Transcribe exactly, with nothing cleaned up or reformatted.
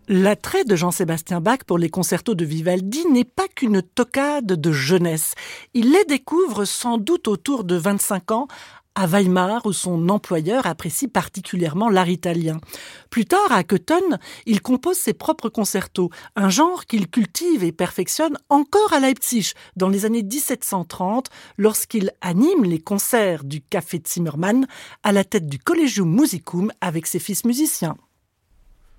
L'attrait de Jean-Sébastien Bach pour les concertos de Vivaldi n'est pas qu'une toccade de jeunesse. Il les découvre sans doute autour de vingt-cinq ans, à Weimar, où son employeur apprécie particulièrement l'art italien. Plus tard, à Cöthen, il compose ses propres concertos, un genre qu'il cultive et perfectionne encore à Leipzig, dans les années dix-sept cent trente, lorsqu'il anime les concerts du Café Zimmermann à la tête du Collegium Musicum avec ses fils musiciens.